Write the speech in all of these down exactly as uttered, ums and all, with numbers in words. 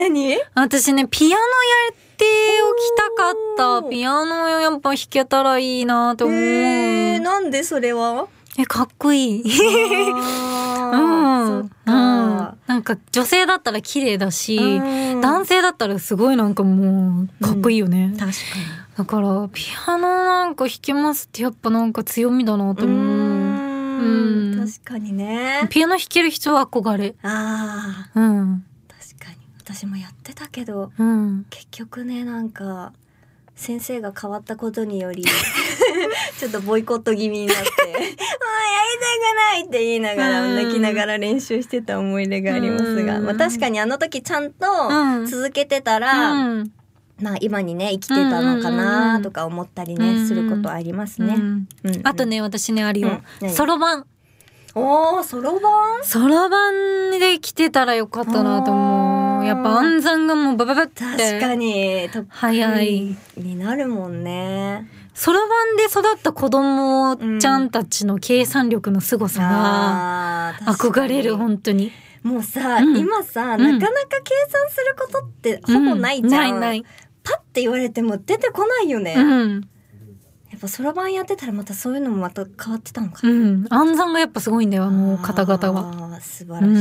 何？ 私ね、ピアノやっておきたかった。ピアノやっぱ弾けたらいいなと思う。 えー、なんでそれは？ え、かっこいい。 あー、 うん。 そっか。 なんか女性だったら綺麗だし、 うん男性だったらすごいなんかもうかっこいいよね。 確かに。 だからピアノなんか弾けますってやっぱなんか強みだなと思う。 うん、確かにね。 ピアノ弾ける人は憧れ。 ああ、 うん。 確かに。私もやってたけど、 うん、 結局ね、なんか先生が変わったことによりちょっとボイコット気味になってもうやりたくないって言いながら、うん、泣きながら練習してた思い出がありますが、まあ、確かにあの時ちゃんと続けてたら、うんまあ、今にね生きてたのかなとか思ったりね、うんうん、することありますね、うんうん、あとね私ねあるよ、 うん、 ソロ版。 おー、ソロ版？ ソロ版で来てたらよかったなと思う。やっぱ暗算がもうバババって確かに早いになるもんね。 ソロ版で育った子供ちゃんたちの計算力の凄さが憧れる、本当に。 もうさ、うん、今さ、なかなか計算することってほぼないじゃん、うん、ないない。パッて言われても出てこないよね、うんやっぱソロ版やってたらまたそういうのもまた変わってたのかな。うん、 暗算がやっぱすごいんだよあの方々は。 ああ素晴らしい、うん、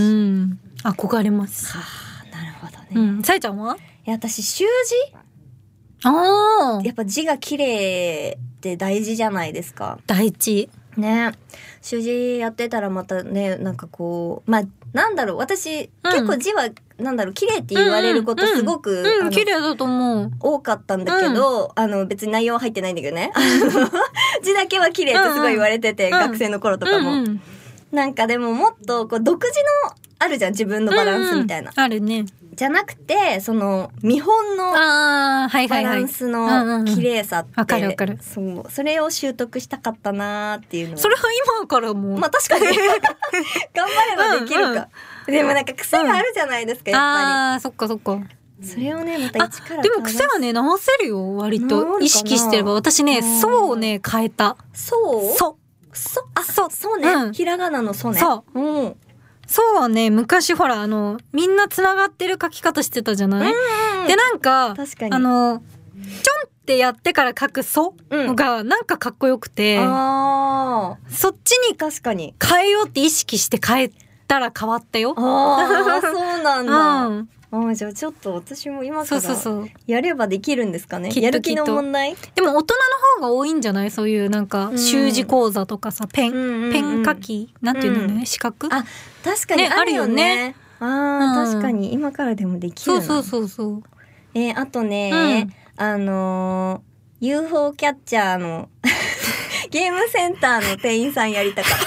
憧れます。 はあなるほどね。 うん、さえちゃんは？ いや私習字。 ああやっぱ字が綺麗って大事じゃないですか。 大事ね。習字やってたらまたねなんかこうまあなんだろう私、うん、結構字はなんだろう綺麗って言われることすごく、 うんうんうん、綺麗だと思う多かったんだけど、うん、あの別に内容は入ってないんだけどね字だけは綺麗ってすごい言われてて、うんうん、学生の頃とかも、うんうん、なんかでももっとこう独自のあるじゃん自分のバランスみたいな、 うんうん、あるね。 じゃなくてその見本のバランスの綺麗さってわかるわかる。そうそれを習得したかったなーっていうの。 それは今からもまあ確かに頑張ればできるか、うんうん、でもなんか癖があるじゃないですか、うん、やっぱり。 あーそっかそっか。 それをねまた一からでも癖はね直せるよ割と意識してれば。私ねそうをね変えた。 そうそうそうあそうそうね、うん、ひらがなのそうね。 そう、うんそうはね、昔ほら、あの、みんな繋がってる書き方してたじゃない？うんうん、で、なんか、 確かにあの、ちょんってやってから書くそが、なんかかっこよくて、うん、あそっちに確かに変えようって意識して変えたら変わったよ。 ああ、そうなんだ。 うんあじゃあちょっと私も今からやればできるんですかね。そうそうそうやる気の問題。 でも大人の方が多いんじゃない？そういうなんか習字講座とかさ、ペン、うん、ペン書きなんていうのね、うん、資格？ あ確かにあるよね。ねあるよね。ああ、うん、確かに今からでもできるな。 そうそうそうそう。 えー、あとね、うん、あのー、ユーフォー キャッチャーのゲームセンターの店員さんやりたかった。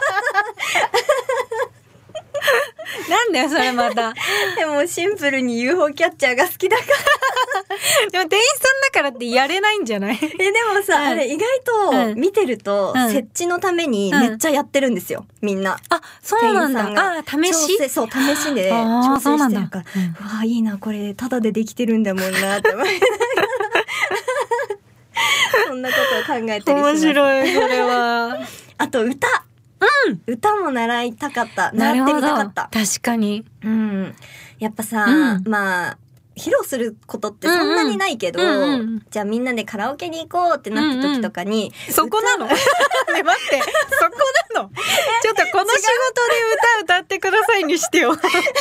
なんだよそれまた。 でもシンプルに ユーフォー キャッチャーが好きだからでも店員さんだからってやれないんじゃない？ えでもさ、うん、あれ意外と見てると、うん、設置のためにめっちゃやってるんですよ、みんな。 あそうなんだ。あ試しそう試しで調整してるから、うわあいいなこれタダでできてるんだもんなって思いながらそんなことを考えたりします。 面白いそれは。 あと歌うん、歌も習いたかった。習ってみたかった。 確かに。 うん。やっぱさ、うん、まあ、披露することってそんなにないけど、うんうん、じゃあみんなでカラオケに行こうってなった時とかに。 うんうん、そこなの？ね待って、そこなの？ちょっとこの仕事で歌歌ってくださいにしてよ。それもま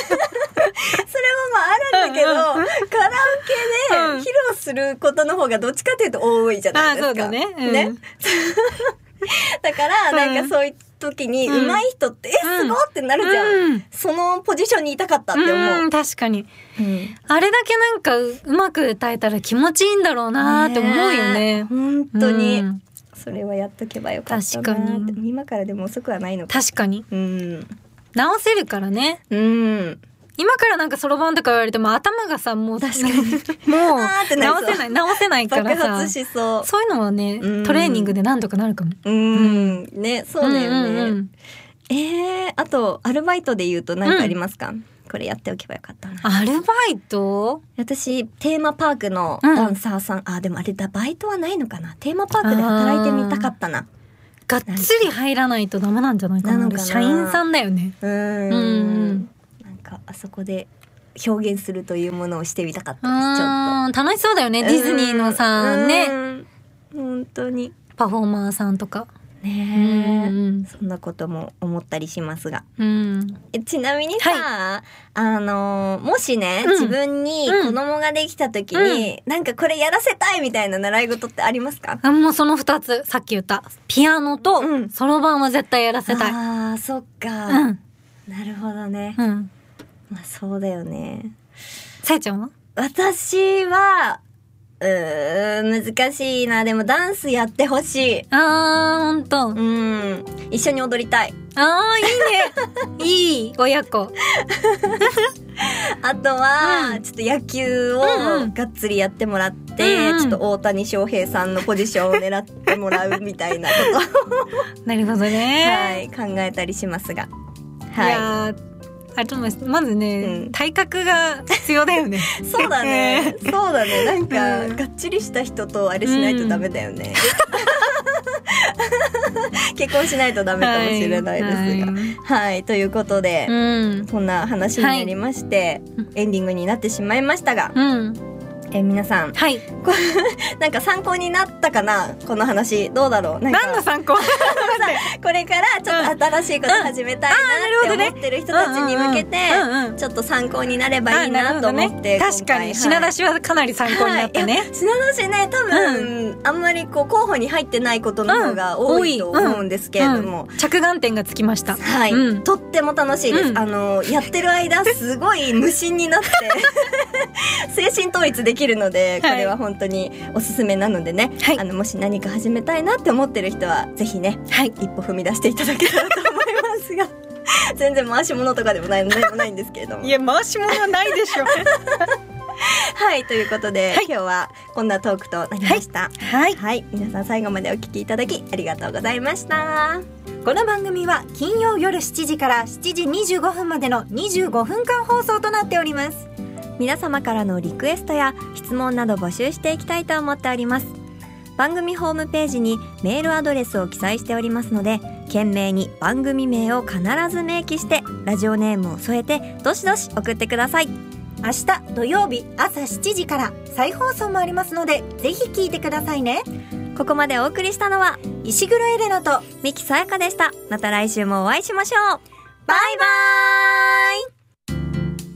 ああるんだけど、うんうん、カラオケで披露することの方がどっちかっていうと多いじゃないですか。 あ、そうだね。うん、 ね。だからなんかそういう時に上手い人って、うん、えすごってなるじゃん、うん、そのポジションにいたかったって思う、 うん、確かに、うん、あれだけなんかうまく歌えたら気持ちいいんだろうなって思うよね。 本当に、うん、それはやっとけばよかったなって。確かに今からでも遅くはないのか。 確かに、 うん、 直せるからね。うん今からなんかそろばんとか言われても頭がさもう確かにもう直せない直せないからさ爆発しそう。 そういうのはねトレーニングでなんとかなるかも。 うん、うん、ねそうだよね、うんうんうん、えー、あとアルバイトで言うと何かありますか、うん、これやっておけばよかったな。 アルバイト？ 私テーマパークのダンサーさん、うん、あでもあれだバイトはないのかな。テーマパークで働いてみたかったな。 がっつり入らないとダメなんじゃないかな。なのかな。社員さんだよね。 うん、うん、なんかあそこで表現するというものをしてみたかったです。ちょっと楽しそうだよね、ディズニーのさね、 本当にパフォーマーさんとかねえ、うん、そんなことも思ったりしますが、うん、ちなみにさ、はい、あのもしね、うん、自分に子供ができた時に、うん、なんかこれやらせたいみたいな習い事ってありますか？ あ、もうその二つ、さっき言ったピアノとそろばんは絶対やらせたい。 あー、そっか、うん、なるほどね、うん、まあそうだよね。 さやちゃんは？ 私はうー難しいな。でもダンスやってほしい。 あー、ほんと。 うん。一緒に踊りたい。 あー、いいね。いい親子。 あとは、うん、ちょっと野球をがっつりやってもらって、うんうん、ちょっと大谷翔平さんのポジションを狙ってもらうみたいなことなるほどね。 はい、考えたりしますが。はい。いやあとまずね、うん、体格が必要だよね。 そうだね。そうだね。なんか、うん、がっちりした人とあれしないとダメだよね。うん、結婚しないとダメかもしれないですが。はい。はい、ということで、うん、こんな話になりまして、はい、エンディングになってしまいましたが、うんえ皆さん、はい、なんか参考になったかなこの話。どうだろう。なんか何の参考これからちょっと新しいこと始めたいなって思ってる人たちに向けてちょっと参考になればいいなと思って、 ね、確かに、はい、品出しはかなり参考になったね、はい、 品出しね多分、うん、あんまりこう候補に入ってないことの方が多いと思うんですけれども、 うんうん、着眼点がつきました。 はい、うん、とっても楽しいです、うん、あのやってる間すごい無心になって精神統一できるので、これは本当におすすめなのでね、はい、あのもし何か始めたいなって思ってる人はぜひね、はい、一歩踏み出していただけたらと思いますが全然回し物とかでもないのでもないんですけれども、 いや回し物はないでしょはいということで、はい、今日はこんなトークとなりました。はい、はい、皆さん最後までお聞きいただきありがとうございました。 この番組は金曜夜しちじからしちじにじゅうごふんまでのにじゅうごふんかん放送となっております。 皆様からのリクエストや質問など募集していきたいと思っております。番組ホームページにメールアドレスを記載しておりますので、懸命に番組名を必ず明記してラジオネームを添えてどしどし送ってください。 明日土曜日朝しちじから再放送もありますのでぜひ聞いてくださいね。 ここまでお送りしたのは石黒エレナと三木さやかでした。また来週もお会いしましょう。バイバーイ。